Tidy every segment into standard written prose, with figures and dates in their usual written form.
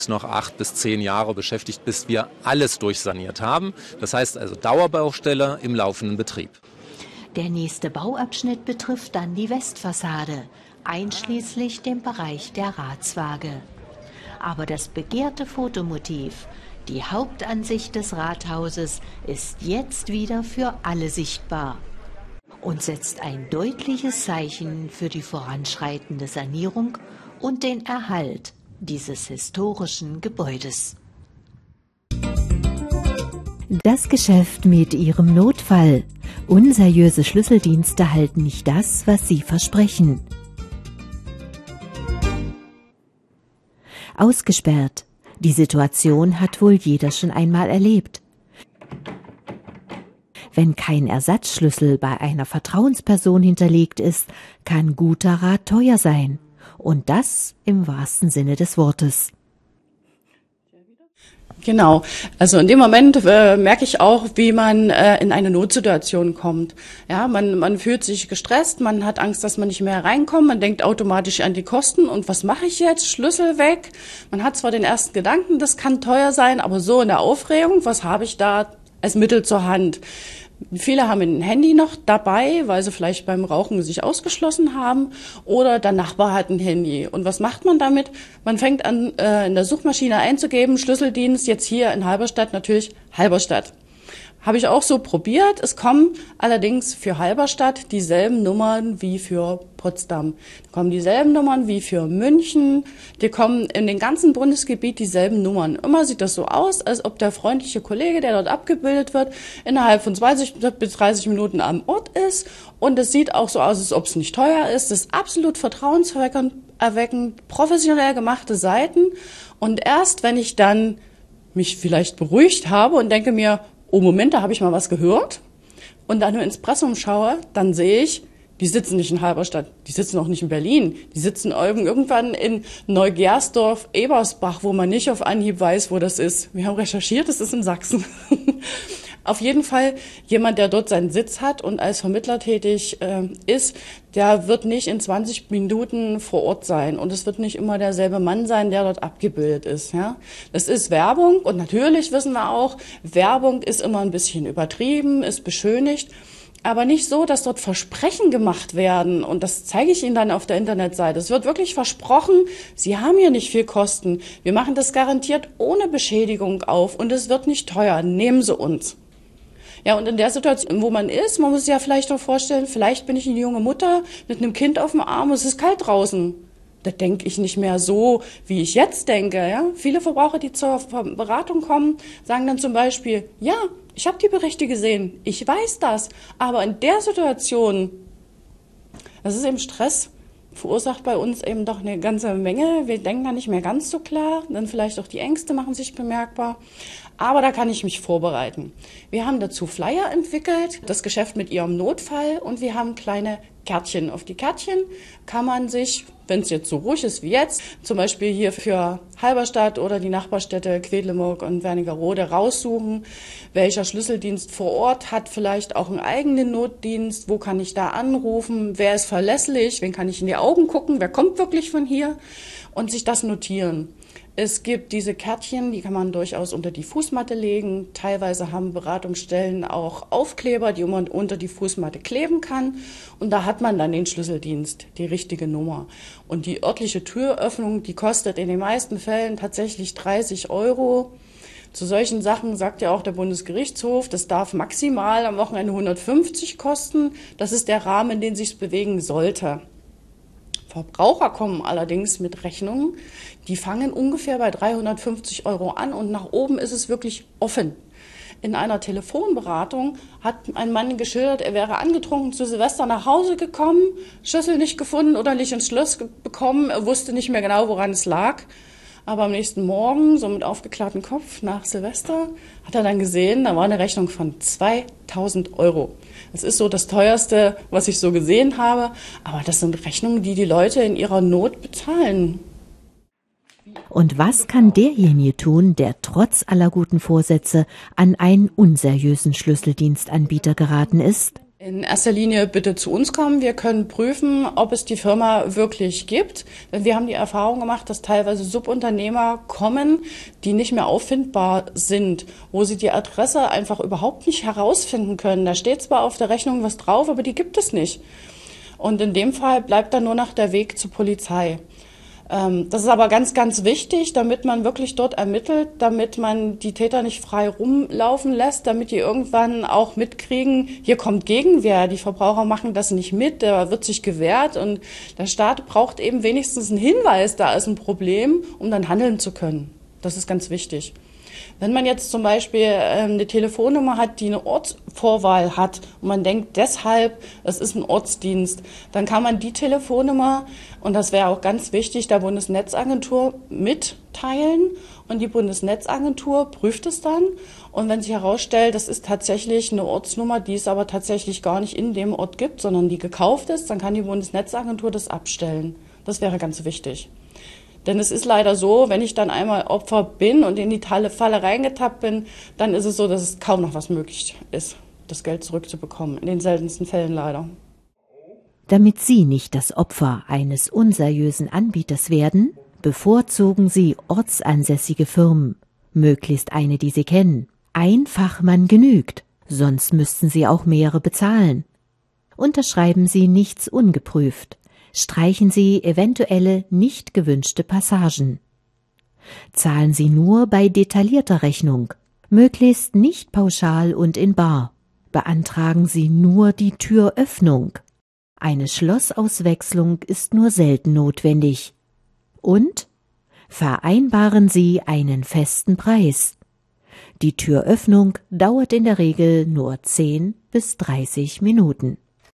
noch 8 bis 10 Jahre beschäftigt, bis wir alles durchsaniert haben. Das heißt also Dauerbaustelle im laufenden Betrieb. Der nächste Bauabschnitt betrifft dann die Westfassade, einschließlich dem Bereich der Ratswaage. Aber das begehrte Fotomotiv, die Hauptansicht des Rathauses, ist jetzt wieder für alle sichtbar und setzt ein deutliches Zeichen für die voranschreitende Sanierung und den Erhalt dieses historischen Gebäudes. Das Geschäft mit ihrem Notfall. Unseriöse Schlüsseldienste halten nicht das, was sie versprechen. Ausgesperrt. Die Situation hat wohl jeder schon einmal erlebt. Wenn kein Ersatzschlüssel bei einer Vertrauensperson hinterlegt ist, kann guter Rat teuer sein. Und das im wahrsten Sinne des Wortes. Genau, also in dem Moment merke ich auch, wie man in eine Notsituation kommt. Ja, man fühlt sich gestresst, man hat Angst, dass man nicht mehr reinkommt, man denkt automatisch an die Kosten und was mache ich jetzt? Schlüssel weg. Man hat zwar den ersten Gedanken, das kann teuer sein, aber so in der Aufregung, was habe ich da als Mittel zur Hand? Viele haben ein Handy noch dabei, weil sie vielleicht beim Rauchen sich ausgeschlossen haben, oder der Nachbar hat ein Handy. Und was macht man damit? Man fängt an, in der Suchmaschine einzugeben, Schlüsseldienst, jetzt hier in Halberstadt, natürlich Halberstadt. Habe ich auch so probiert. Es kommen allerdings für Halberstadt dieselben Nummern wie für Potsdam. Da kommen dieselben Nummern wie für München. Die kommen in den ganzen Bundesgebiet dieselben Nummern. Immer sieht das so aus, als ob der freundliche Kollege, der dort abgebildet wird, innerhalb von 20 bis 30 Minuten am Ort ist. Und es sieht auch so aus, als ob es nicht teuer ist. Das ist absolut vertrauenserweckend, professionell gemachte Seiten. Und erst wenn ich dann mich vielleicht beruhigt habe und denke mir, oh Moment, da habe ich mal was gehört, und dann nur ins Pressum schaue, dann sehe ich, die sitzen nicht in Halberstadt, die sitzen auch nicht in Berlin, die sitzen irgendwann in Neugersdorf, Ebersbach, wo man nicht auf Anhieb weiß, wo das ist. Wir haben recherchiert, das ist in Sachsen. Auf jeden Fall jemand, der dort seinen Sitz hat und als Vermittler tätig ist, der wird nicht in 20 Minuten vor Ort sein. Und es wird nicht immer derselbe Mann sein, der dort abgebildet ist. Ja? Das ist Werbung und natürlich wissen wir auch, Werbung ist immer ein bisschen übertrieben, ist beschönigt. Aber nicht so, dass dort Versprechen gemacht werden. Und das zeige ich Ihnen dann auf der Internetseite. Es wird wirklich versprochen, Sie haben hier nicht viel Kosten. Wir machen das garantiert ohne Beschädigung auf und es wird nicht teuer. Nehmen Sie uns. Ja, und in der Situation, wo man ist, man muss sich ja vielleicht auch vorstellen, vielleicht bin ich eine junge Mutter mit einem Kind auf dem Arm und es ist kalt draußen. Da denke ich nicht mehr so, wie ich jetzt denke. Ja? Viele Verbraucher, die zur Beratung kommen, sagen dann zum Beispiel, ja, ich habe die Berichte gesehen, ich weiß das, aber in der Situation, das ist eben Stress, verursacht bei uns eben doch eine ganze Menge. Wir denken da nicht mehr ganz so klar, dann vielleicht auch die Ängste machen sich bemerkbar. Aber da kann ich mich vorbereiten. Wir haben dazu Flyer entwickelt, das Geschäft mit Ihrem Notfall, und wir haben kleine Kärtchen. Auf die Kärtchen kann man sich, wenn es jetzt so ruhig ist wie jetzt, zum Beispiel hier für Halberstadt oder die Nachbarstädte Quedlinburg und Wernigerode raussuchen, welcher Schlüsseldienst vor Ort hat vielleicht auch einen eigenen Notdienst, wo kann ich da anrufen, wer ist verlässlich, wen kann ich in die Augen gucken, wer kommt wirklich von hier, und sich das notieren. Es gibt diese Kärtchen, die kann man durchaus unter die Fußmatte legen. Teilweise haben Beratungsstellen auch Aufkleber, die man unter die Fußmatte kleben kann. Und da hat man dann den Schlüsseldienst, die richtige Nummer. Und die örtliche Türöffnung, die kostet in den meisten Fällen tatsächlich 30 Euro. Zu solchen Sachen sagt ja auch der Bundesgerichtshof, das darf maximal am Wochenende 150 kosten. Das ist der Rahmen, in den sich bewegen sollte. Verbraucher kommen allerdings mit Rechnungen, die fangen ungefähr bei 350 Euro an und nach oben ist es wirklich offen. In einer Telefonberatung hat ein Mann geschildert, er wäre angetrunken zu Silvester nach Hause gekommen, Schlüssel nicht gefunden oder nicht ins Schloss bekommen, er wusste nicht mehr genau, woran es lag. Aber am nächsten Morgen, so mit aufgeklärtem Kopf nach Silvester, hat er dann gesehen, da war eine Rechnung von 2000 Euro. Das ist so das Teuerste, was ich so gesehen habe. Aber das sind Rechnungen, die die Leute in ihrer Not bezahlen. Und was kann derjenige tun, der trotz aller guten Vorsätze an einen unseriösen Schlüsseldienstanbieter geraten ist? In erster Linie bitte zu uns kommen. Wir können prüfen, ob es die Firma wirklich gibt. Denn wir haben die Erfahrung gemacht, dass teilweise Subunternehmer kommen, die nicht mehr auffindbar sind, wo sie die Adresse einfach überhaupt nicht herausfinden können. Da steht zwar auf der Rechnung was drauf, aber die gibt es nicht. Und in dem Fall bleibt dann nur noch der Weg zur Polizei. Das ist aber ganz, ganz wichtig, damit man wirklich dort ermittelt, damit man die Täter nicht frei rumlaufen lässt, damit die irgendwann auch mitkriegen, hier kommt Gegenwehr, die Verbraucher machen das nicht mit, da wird sich gewehrt und der Staat braucht eben wenigstens einen Hinweis, da ist ein Problem, um dann handeln zu können. Das ist ganz wichtig. Wenn man jetzt zum Beispiel eine Telefonnummer hat, die eine Ortsvorwahl hat und man denkt deshalb, es ist ein Ortsdienst, dann kann man die Telefonnummer, und das wäre auch ganz wichtig, der Bundesnetzagentur mitteilen und die Bundesnetzagentur prüft es dann. Und wenn sich herausstellt, das ist tatsächlich eine Ortsnummer, die es aber tatsächlich gar nicht in dem Ort gibt, sondern die gekauft ist, dann kann die Bundesnetzagentur das abstellen. Das wäre ganz wichtig. Denn es ist leider so, wenn ich dann einmal Opfer bin und in die Falle reingetappt bin, dann ist es so, dass es kaum noch was möglich ist, das Geld zurückzubekommen. In den seltensten Fällen leider. Damit Sie nicht das Opfer eines unseriösen Anbieters werden, bevorzugen Sie ortsansässige Firmen, möglichst eine, die Sie kennen. Ein Fachmann genügt, sonst müssten Sie auch mehrere bezahlen. Unterschreiben Sie nichts ungeprüft. Streichen Sie eventuelle nicht gewünschte Passagen. Zahlen Sie nur bei detaillierter Rechnung, möglichst nicht pauschal und in bar. Beantragen Sie nur die Türöffnung. Eine Schlossauswechslung ist nur selten notwendig. Und vereinbaren Sie einen festen Preis. Die Türöffnung dauert in der Regel nur 10 bis 30 Minuten.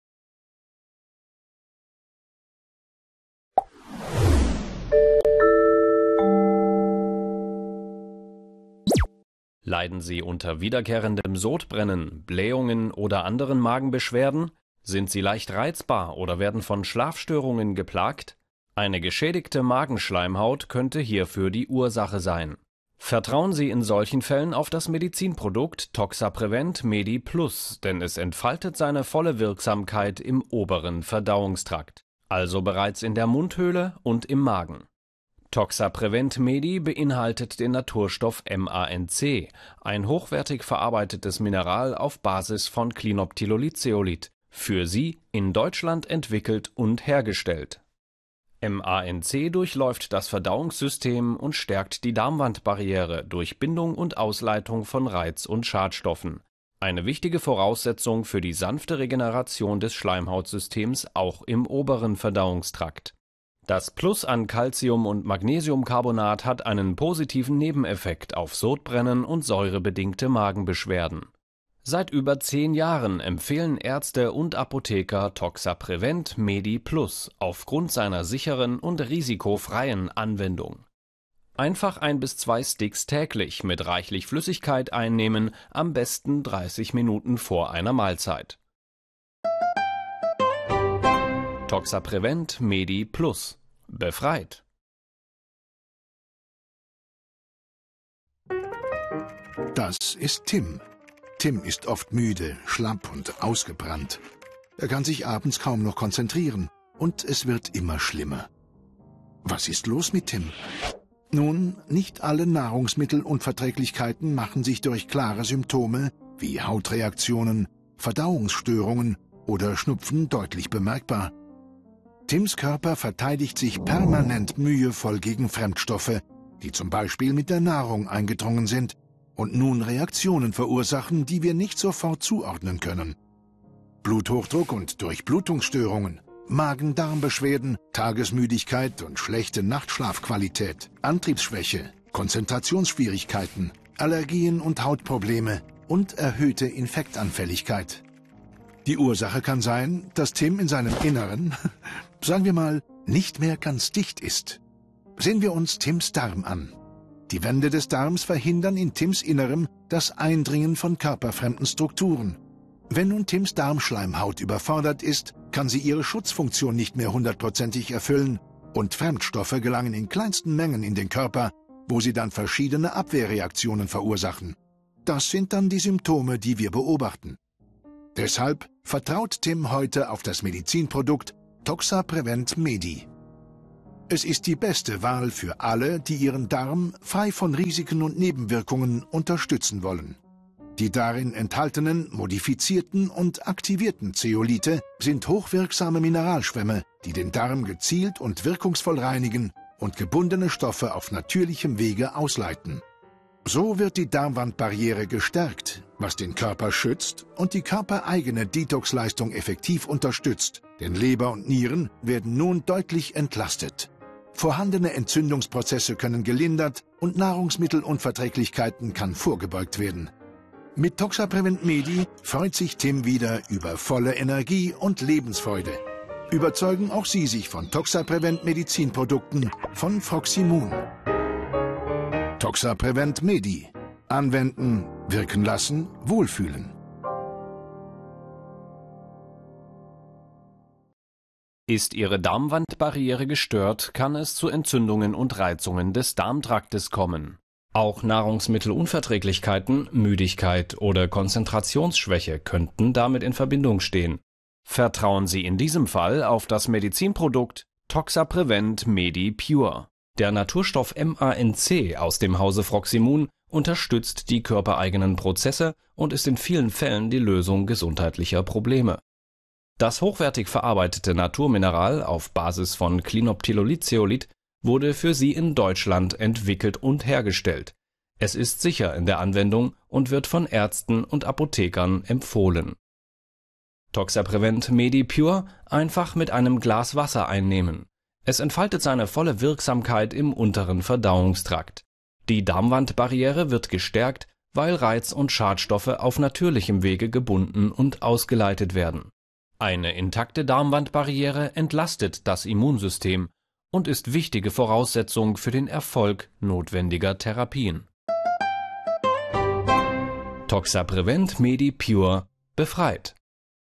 Leiden Sie unter wiederkehrendem Sodbrennen, Blähungen oder anderen Magenbeschwerden? Sind Sie leicht reizbar oder werden von Schlafstörungen geplagt? Eine geschädigte Magenschleimhaut könnte hierfür die Ursache sein. Vertrauen Sie in solchen Fällen auf das Medizinprodukt Toxaprevent Medi Plus, denn es entfaltet seine volle Wirksamkeit im oberen Verdauungstrakt, also bereits in der Mundhöhle und im Magen. Toxaprevent Medi beinhaltet den Naturstoff MANC, ein hochwertig verarbeitetes Mineral auf Basis von Clinoptilolitzeolit, für Sie in Deutschland entwickelt und hergestellt. MANC durchläuft das Verdauungssystem und stärkt die Darmwandbarriere durch Bindung und Ausleitung von Reiz- und Schadstoffen. Eine wichtige Voraussetzung für die sanfte Regeneration des Schleimhautsystems auch im oberen Verdauungstrakt. Das Plus an Calcium- und Magnesiumcarbonat hat einen positiven Nebeneffekt auf Sodbrennen und säurebedingte Magenbeschwerden. Seit über 10 Jahren empfehlen Ärzte und Apotheker Toxaprevent Medi Plus aufgrund seiner sicheren und risikofreien Anwendung. Einfach 1 bis 2 Sticks täglich mit reichlich Flüssigkeit einnehmen, am besten 30 Minuten vor einer Mahlzeit. Toxaprevent Medi Plus. Befreit. Das ist Tim. Tim ist oft müde, schlapp und ausgebrannt. Er kann sich abends kaum noch konzentrieren und es wird immer schlimmer. Was ist los mit Tim? Nun, nicht alle Nahrungsmittelunverträglichkeiten machen sich durch klare Symptome wie Hautreaktionen, Verdauungsstörungen oder Schnupfen deutlich bemerkbar. Tims Körper verteidigt sich permanent mühevoll gegen Fremdstoffe, die zum Beispiel mit der Nahrung eingedrungen sind und nun Reaktionen verursachen, die wir nicht sofort zuordnen können. Bluthochdruck und Durchblutungsstörungen, Magen-Darm-Beschwerden, Tagesmüdigkeit und schlechte Nachtschlafqualität, Antriebsschwäche, Konzentrationsschwierigkeiten, Allergien und Hautprobleme und erhöhte Infektanfälligkeit. Die Ursache kann sein, dass Tim in seinem Inneren, sagen wir mal, nicht mehr ganz dicht ist. Sehen wir uns Tims Darm an. Die Wände des Darms verhindern in Tims Innerem das Eindringen von körperfremden Strukturen. Wenn nun Tims Darmschleimhaut überfordert ist, kann sie ihre Schutzfunktion nicht mehr 100%ig erfüllen und Fremdstoffe gelangen in kleinsten Mengen in den Körper, wo sie dann verschiedene Abwehrreaktionen verursachen. Das sind dann die Symptome, die wir beobachten. Deshalb vertraut Tim heute auf das Medizinprodukt Toxaprevent Medi. Es ist die beste Wahl für alle, die ihren Darm frei von Risiken und Nebenwirkungen unterstützen wollen. Die darin enthaltenen modifizierten und aktivierten Zeolithe sind hochwirksame Mineralschwämme, die den Darm gezielt und wirkungsvoll reinigen und gebundene Stoffe auf natürlichem Wege ausleiten. So wird die Darmwandbarriere gestärkt, was den Körper schützt und die körpereigene Detoxleistung effektiv unterstützt, denn Leber und Nieren werden nun deutlich entlastet. Vorhandene Entzündungsprozesse können gelindert und Nahrungsmittelunverträglichkeiten kann vorgebeugt werden. Mit Toxaprevent Medi freut sich Tim wieder über volle Energie und Lebensfreude. Überzeugen auch Sie sich von Toxaprevent Medizinprodukten von Froximun. Toxaprevent Medi. Anwenden, wirken lassen, wohlfühlen. Ist Ihre Darmwandbarriere gestört, kann es zu Entzündungen und Reizungen des Darmtraktes kommen. Auch Nahrungsmittelunverträglichkeiten, Müdigkeit oder Konzentrationsschwäche könnten damit in Verbindung stehen. Vertrauen Sie in diesem Fall auf das Medizinprodukt Toxaprevent Medi Pure. Der Naturstoff MANC aus dem Hause Froximun unterstützt die körpereigenen Prozesse und ist in vielen Fällen die Lösung gesundheitlicher Probleme. Das hochwertig verarbeitete Naturmineral auf Basis von Clinoptilolitzeolit wurde für Sie in Deutschland entwickelt und hergestellt. Es ist sicher in der Anwendung und wird von Ärzten und Apothekern empfohlen. Toxaprevent Medi Pure einfach mit einem Glas Wasser einnehmen. Es entfaltet seine volle Wirksamkeit im unteren Verdauungstrakt. Die Darmwandbarriere wird gestärkt, weil Reiz- und Schadstoffe auf natürlichem Wege gebunden und ausgeleitet werden. Eine intakte Darmwandbarriere entlastet das Immunsystem und ist wichtige Voraussetzung für den Erfolg notwendiger Therapien. Toxaprevent Medi Pure befreit.